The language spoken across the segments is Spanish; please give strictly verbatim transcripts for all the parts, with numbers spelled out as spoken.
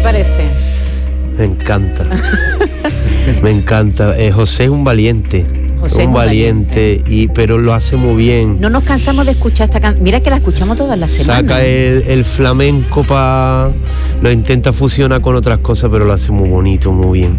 parece? Me encanta. Me encanta. Eh, José es un valiente. José un, un valiente, valiente. Y, pero lo hace muy bien. No nos cansamos de escuchar esta canción. Mira que la escuchamos todas las semanas. Saca el, el flamenco para... Lo intenta fusionar con otras cosas, pero lo hace muy bonito, muy bien.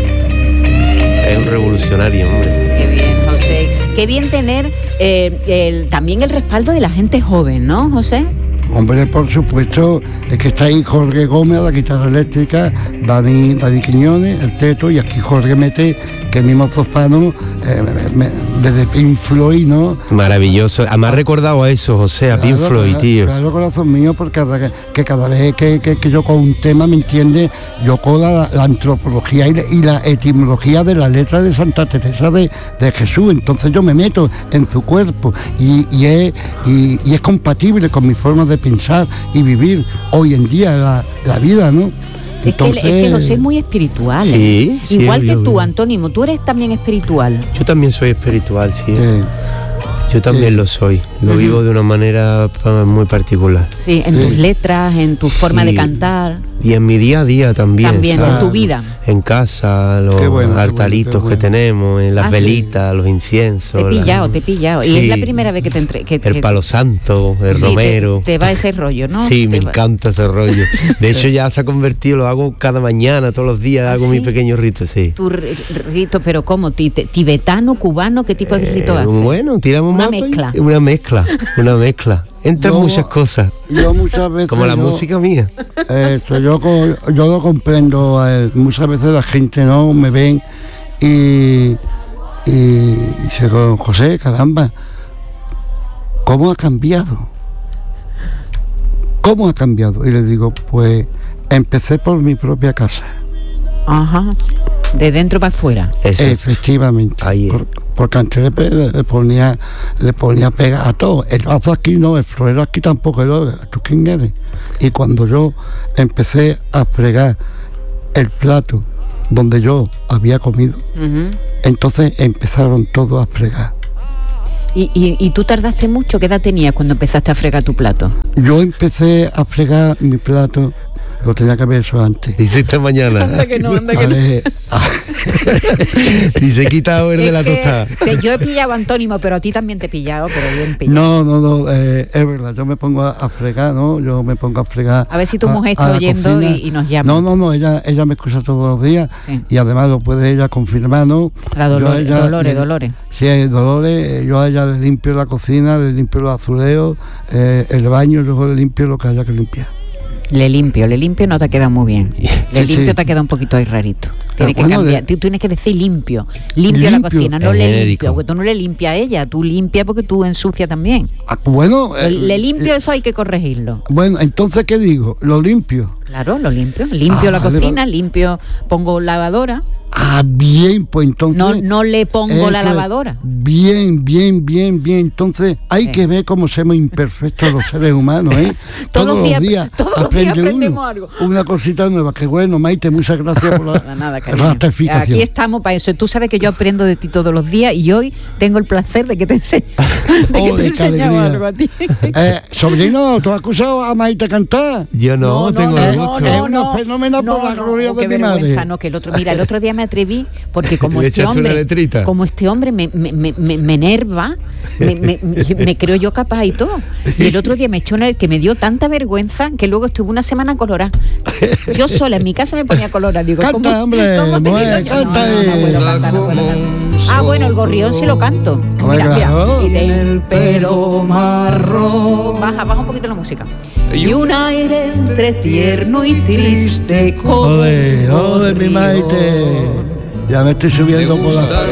Es un revolucionario, hombre. Qué bien, José. Qué bien tener eh, el, también el respaldo de la gente joven, ¿no, José? Hombre, por supuesto, es que está ahí Jorge Gómez a la guitarra eléctrica, Dani, Dani Quiñones, el Teto, y aquí Jorge Mete, que mismo Zospano, eh, me, desde Pink Floyd, ¿no? Maravilloso. Además recordado a eso, José, a Pink Floyd, claro, tío. Claro, corazón mío, porque cada, que cada vez que, que, que yo con un tema, ¿me entiende? Yo con la, la antropología y la, y la etimología de la letra de Santa Teresa de, de Jesús, entonces yo me meto en su cuerpo y, y, es, y, y es compatible con mi forma de pensar y vivir hoy en día la, la vida, ¿no? Entonces, es, que, es que José es muy espiritual, sí, ¿eh? Sí, igual sí, que yo, tú, yo. Antónimo, tú eres también espiritual. Yo también soy espiritual, sí. Eh, Yo también eh, lo soy, lo uh-huh. vivo de una manera muy particular. Sí, en Sí. tus letras, en tu forma y, de cantar. Y en mi día a día también. También, ¿sabes? en tu vida. En casa, los Qué bueno, qué altaritos bueno, qué bueno. que tenemos, en las Ah, sí. velitas, los inciensos. Te he pillado, la- te he pillado. Sí. Y es la primera vez que te entre... Que, El que- palo santo, el sí, romero. Te, te va ese rollo, ¿no? Sí, Te me va- encanta ese rollo. De hecho ya se ha convertido, lo hago cada mañana, todos los días, ¿Ah, hago sí? mi pequeño rito, sí. Tu ri- rito, pero ¿cómo? Ti- te- ¿Tibetano, cubano? ¿Qué tipo de rito Eh, haces? bueno, tiramos Una más, mezcla. Una mezcla, una mezcla. Entran Yo- muchas cosas, yo muchas veces... como la yo- música mía. Eso, yo, co- yo lo comprendo. eh, muchas veces la gente no me ven y, y, y dice, José, caramba, ¿cómo ha cambiado? ¿Cómo ha cambiado? Y le digo, pues empecé por mi propia casa. Ajá. De dentro para afuera. Exacto. Efectivamente. Ahí es. Por- porque antes le, le- le ponía le ponía pega a todo. El vaso aquí no, el florero aquí tampoco. el- ¿Tú quién eres? Y cuando yo empecé a fregar el plato donde yo había comido, Ujú. entonces empezaron todos a fregar. ¿Y, y, y tú tardaste mucho? ¿Qué edad tenías cuando empezaste a fregar tu plato? Yo empecé a fregar mi plato, lo tenía que haber hecho antes. Dice esta mañana. que no, anda que no. Vale, Dice quitado el de la Es que tostada. te- yo he pillado antónimo, pero a ti también te he pillado, pero bien pillado. no, no, no, eh, es verdad, yo me pongo a, a fregar, ¿no? Yo me pongo a fregar. A ver si tu a- mujer a está la oyendo cocina. y, y nos llama. No, no, no, ella, ella me escucha todos los días Sí. y además lo puede ella confirmar, ¿no? La Yo a Dolores, ella Dolores, le- Dolores. Sí, Dolores, yo a ella le limpio la cocina, le limpio los azulejos, eh, el baño, luego le limpio lo que haya que limpiar. Le limpio, le limpio no te ha quedado muy bien. Le Sí, limpio sí. te ha quedado un poquito ahí rarito. Tienes que bueno, cambiar. de- Tú tienes que decir limpio. Limpio la Limpio. cocina, no Es le genérico. limpio. Porque tú no le limpias a ella, tú limpias porque tú ensucias también. Ah, bueno, eh, le limpio, eh, eso hay que corregirlo. bueno, entonces, ¿qué digo? Lo limpio. Claro, lo limpio. Limpio Ah, la vale, cocina, vale. limpio, pongo lavadora. Ah, bien, pues entonces... No, no le pongo eso la es. lavadora. Bien, bien, bien, bien. Entonces, hay Sí. que ver cómo somos imperfectos los seres humanos, ¿eh? Todos los días- todos los días aprende aprendemos uno algo. una cosita nueva. Qué bueno, Maite, muchas gracias por la Nada, nada, cariño. ratificación. Aquí estamos para eso. Tú sabes que yo aprendo de ti todos los días y hoy tengo el placer de que te enseñe, de que Ole, te he qué enseñado alegría. algo a ti. Eh, sobrino, ¿tú has acusado a Maite a cantar? Yo no, No, tengo no, el no, gusto. Es una fenómena por la gloria oh, de qué mi vergüenza, madre. no, que el otro, mira, el otro día me atreví porque como ¿Le este echaste una hombre, letrita? como este hombre me, me, me, me, me enerva, me, me, me creo yo capaz y todo. Y el otro día me echó una que me dio tanta vergüenza que luego estuve una semana colorada. Yo sola en mi casa me ponía colorada. Digo, Canta, ¿cómo, hombre, ¿cómo te mujer, digo yo? No, canta no, no, ahí. puedo cantar, no puedo cantar. Ah, bueno, el gorrión sí lo canto. Hombre, Mira, mira. claro. Y de- el pelo marrón Baja, baja un poquito la música. Y un aire entre tierno y triste como Joder, joder, mi Maite. Ya me estoy subiendo por la...